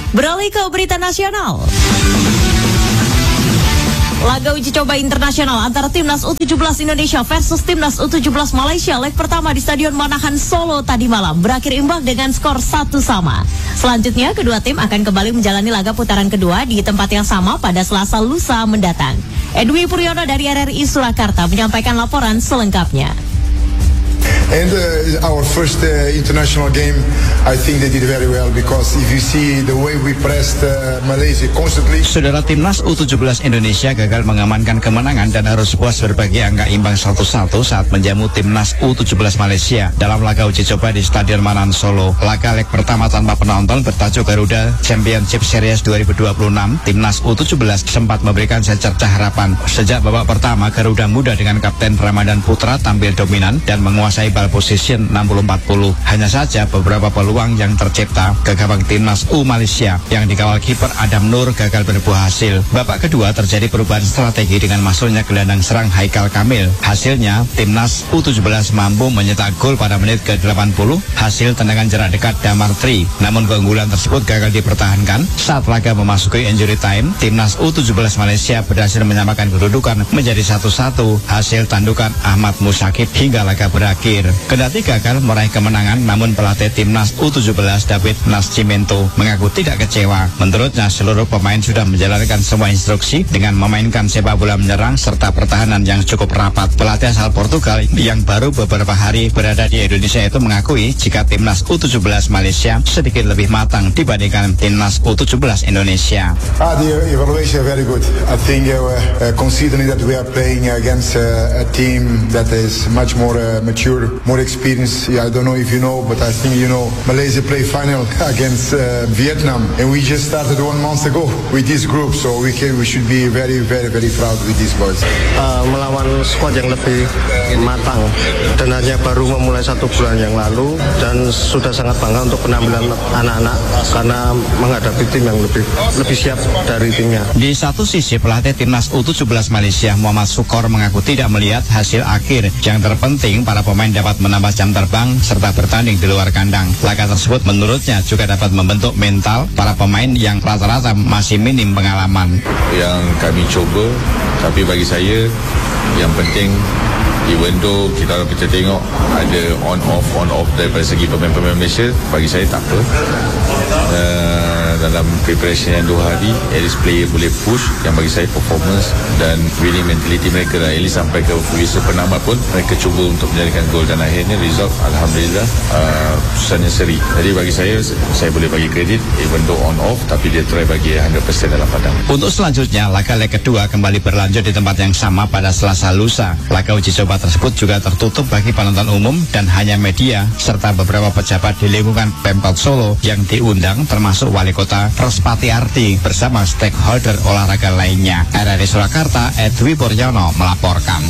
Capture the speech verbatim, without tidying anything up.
Beralih ke berita nasional. Laga uji coba internasional antara Timnas U tujuh belas Indonesia versus Timnas U tujuh belas Malaysia leg pertama di Stadion Manahan Solo tadi malam berakhir imbang dengan skor satu sama. Selanjutnya kedua tim akan kembali menjalani laga putaran kedua di tempat yang sama pada Selasa lusa mendatang. Edwi Puryono dari R R I Surakarta menyampaikan laporan selengkapnya. And uh, our first uh, international game, I think they did very well because if you see the way we pressed uh, Malaysia constantly. Saudara, Timnas U tujuh belas Indonesia gagal mengamankan kemenangan dan harus puas berbagi angka imbang satu satu saat menjamu Timnas U tujuh belas Malaysia dalam laga uji coba di Stadion Manahan Solo. Laga leg pertama tanpa penonton bertajuk Garuda Championship Series dua ribu dua puluh enam, Timnas U tujuh belas sempat memberikan secercah harapan. Sejak babak pertama, Garuda Muda dengan Kapten Ramadan Putra tampil dominan dan menguasai ball position enam puluh empat puluh. Hanya saja beberapa peluang yang tercipta ke gawang Timnas U Malaysia yang dikawal kiper Adam Nur gagal berbuah hasil. Babak kedua terjadi perubahan strategi dengan masuknya gelandang serang Haikal Kamil. Hasilnya Timnas U tujuh belas mampu mencetak gol pada menit ke delapan puluh hasil tendangan jarak dekat Damar Tri. Namun keunggulan tersebut gagal dipertahankan saat laga memasuki injury time. Timnas U tujuh belas Malaysia berhasil menyamakan kedudukan menjadi satu satu hasil tandukan Ahmad Musakib hingga laga berakhir. Kendati gagal meraih kemenangan, namun pelatih Timnas U tujuh belas David Nascimento mengaku tidak kecewa. Menurutnya seluruh pemain sudah menjalankan semua instruksi dengan memainkan sepak bola menyerang serta pertahanan yang cukup rapat. Pelatih asal Portugal yang baru beberapa hari berada di Indonesia itu mengakui jika Timnas U tujuh belas Malaysia sedikit lebih matang dibandingkan Timnas U tujuh belas Indonesia. Ah, the evaluation very good. I think uh, uh, considering that we are playing against uh, a team that is much more uh, mature, more experience. Yeah, I don't know if you know, but I think you know Malaysia play final against uh, Vietnam, and we just started one month ago with this group, so we can, we should be very very very proud with these boys. Uh, melawan squad yang lebih matang dan hanya baru memulai satu bulan yang lalu dan sudah sangat bangga untuk penampilan anak-anak karena menghadapi tim yang lebih lebih siap dari timnya. Di satu sisi pelatih Timnas U tujuh belas Malaysia Muhammad Sukor mengaku tidak melihat hasil akhir. Yang terpenting para pemain dapat menambah jam terbang serta bertanding di luar kandang. Laga tersebut menurutnya juga dapat membentuk mental para pemain yang rata-rata masih minim pengalaman. Yang kami coba, tapi bagi saya yang penting even though kita kita tengok ada on off on off daripada segi pemain-pemain Malaysia, bagi saya tak apa. Uh, dalam preparation yang dua hari, at least player boleh push, yang bagi saya performance dan winning mentality mereka dah, at least sampai ke visa penambah pun mereka cuba untuk menjadikan gol dan akhirnya result Alhamdulillah uh, susahnya seri. Jadi bagi saya, saya boleh bagi kredit even though on off, tapi dia try bagi one hundred percent dalam padang. Untuk selanjutnya, laga leg kedua kembali berlanjut di tempat yang sama pada Selasa lusa. Laga uji coba tersebut juga tertutup bagi penonton umum dan hanya media serta beberapa pejabat di lingkungan Pemkot Solo yang diundang, termasuk Wali Kota Respati Arti bersama stakeholder olahraga lainnya. R R I Surakarta, Edwi Puryono melaporkan.